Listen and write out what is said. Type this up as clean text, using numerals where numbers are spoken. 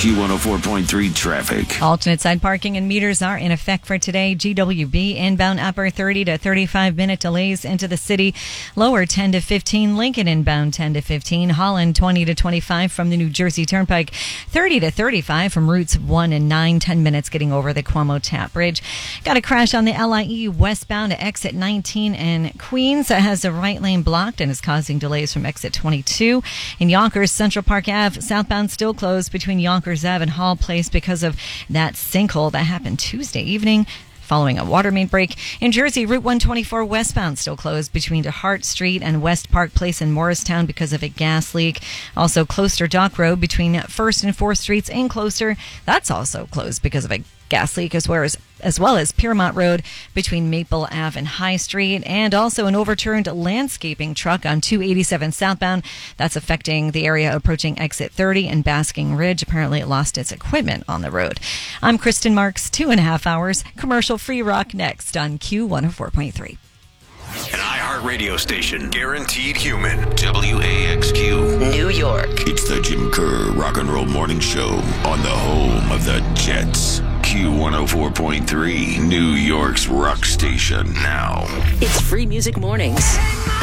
Q104.3 traffic. Alternate side parking and meters are in effect for today. GWB inbound upper 30 to 35 minute delays into the city. Lower 10 to 15. Lincoln inbound 10 to 15. Holland 20 to 25 from the New Jersey Turnpike. 30 to 35 from routes 1 and 9. 10 minutes getting over the Cuomo Tap Bridge. Got a crash on the LIE westbound to exit 19 and Queens. That has the right lane blocked and is causing delays from exit 22. In Yonkers, Central Park Ave southbound still closed between Yonkers Ave and Hall Place because of that sinkhole that happened Tuesday evening following a water main break. In Jersey, Route 124 westbound still closed between DeHart Street and West Park Place in Morristown because of a gas leak. Also, Closter Dock Road between 1st and 4th Streets in Closter, that's also closed because of a gas leak, as well as Piermont Road between Maple Ave and High Street, and also an overturned landscaping truck on 287 southbound. That's affecting the area approaching exit 30 and Basking Ridge. Apparently it lost its equipment on the road. I'm Kristen Marks, 2.5 hours, commercial-free rock next on Q104.3. An iHeartRadio station, guaranteed human. WAXQ, New York. It's the Jim Kerr Rock and Roll Morning Show on the home of the Jets. Q104.3, New York's rock station now. It's Free Music Mornings.